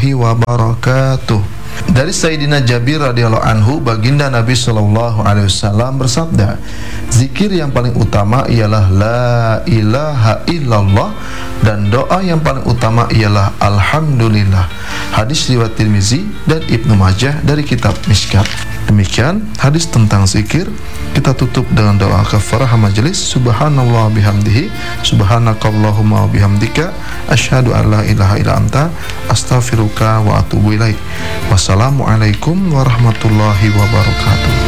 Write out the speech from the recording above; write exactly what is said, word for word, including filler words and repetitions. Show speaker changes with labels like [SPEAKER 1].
[SPEAKER 1] warahmatullahi wabarakatuh. Dari Sayyidina Jabir radhiyallahu anhu, baginda Nabi sallallahu alaihi wasallam bersabda, zikir yang paling utama ialah la ilaha illallah, dan doa yang paling utama ialah alhamdulillah. Hadis riwayat Tirmizi dan Ibnu Majah dari kitab Mishkat. Demikian hadis tentang zikir. Kita tutup dengan doa kafarah majelis. Subhanallah bihamdihi, subhanakallahumma bihamdika, asyhadu an la ilaha illa anta, astaghfiruka wa atubu ilaik. Wassalamualaikum warahmatullahi wabarakatuh.